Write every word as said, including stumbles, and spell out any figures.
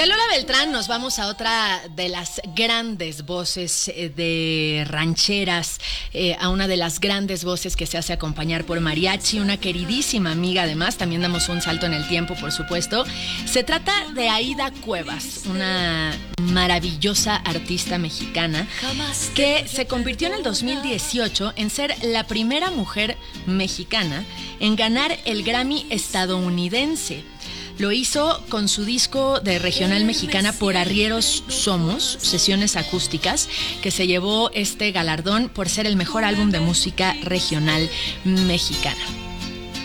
De Lola Beltrán nos vamos a otra de las grandes voces de rancheras, eh, a una de las grandes voces que se hace acompañar por mariachi, una queridísima amiga además. También damos un salto en el tiempo, por supuesto. Se trata de Aída Cuevas, una maravillosa artista mexicana que se convirtió en el dos mil dieciocho en ser la primera mujer mexicana en ganar el Grammy estadounidense. Lo hizo con su disco de regional mexicana Por Arrieros Somos, sesiones acústicas, que se llevó este galardón por ser el mejor álbum de música regional mexicana.